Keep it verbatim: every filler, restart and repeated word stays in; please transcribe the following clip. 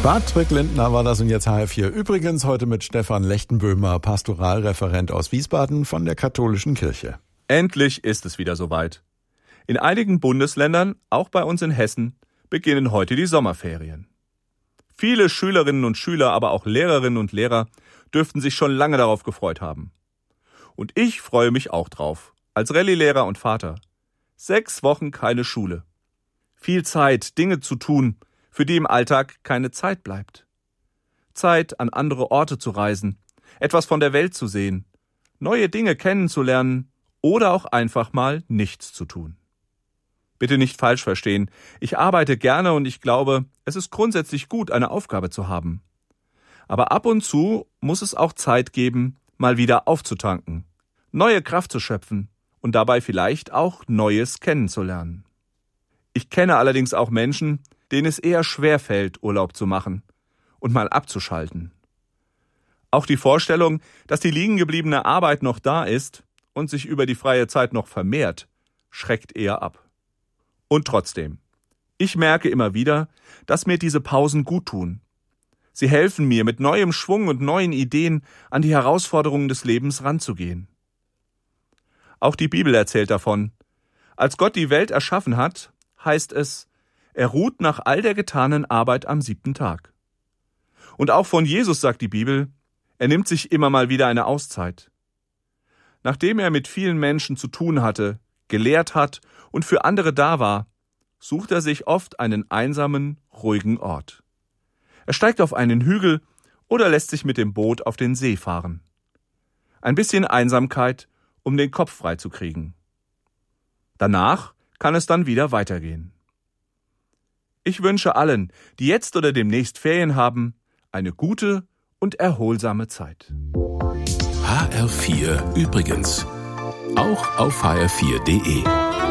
Patrick Lindner war das und jetzt H R vier. Übrigens heute mit Stefan Lechtenböhmer, Pastoralreferent aus Wiesbaden von der Katholischen Kirche. Endlich ist es wieder soweit. In einigen Bundesländern, auch bei uns in Hessen, beginnen heute die Sommerferien. Viele Schülerinnen und Schüler, aber auch Lehrerinnen und Lehrer dürften sich schon lange darauf gefreut haben. Und ich freue mich auch drauf, als Rallye-Lehrer und Vater. Sechs Wochen keine Schule. Viel Zeit, Dinge zu tun, für die im Alltag keine Zeit bleibt. Zeit, an andere Orte zu reisen, etwas von der Welt zu sehen, neue Dinge kennenzulernen oder auch einfach mal nichts zu tun. Bitte nicht falsch verstehen, ich arbeite gerne und ich glaube, es ist grundsätzlich gut, eine Aufgabe zu haben. Aber ab und zu muss es auch Zeit geben, mal wieder aufzutanken, neue Kraft zu schöpfen und dabei vielleicht auch Neues kennenzulernen. Ich kenne allerdings auch Menschen, denen es eher schwer fällt, Urlaub zu machen und mal abzuschalten. Auch die Vorstellung, dass die liegengebliebene Arbeit noch da ist und sich über die freie Zeit noch vermehrt, schreckt eher ab. Und trotzdem, ich merke immer wieder, dass mir diese Pausen gut tun. Sie helfen mir, mit neuem Schwung und neuen Ideen an die Herausforderungen des Lebens ranzugehen. Auch die Bibel erzählt davon. Als Gott die Welt erschaffen hat, heißt es, er ruht nach all der getanen Arbeit am siebten Tag. Und auch von Jesus sagt die Bibel, er nimmt sich immer mal wieder eine Auszeit. Nachdem er mit vielen Menschen zu tun hatte, gelehrt hat und für andere da war, sucht er sich oft einen einsamen, ruhigen Ort. Er steigt auf einen Hügel oder lässt sich mit dem Boot auf den See fahren. Ein bisschen Einsamkeit, um den Kopf frei zu kriegen. Danach kann es dann wieder weitergehen. Ich wünsche allen, die jetzt oder demnächst Ferien haben, eine gute und erholsame Zeit. H R vier übrigens. Auch auf H R vier Punkt de.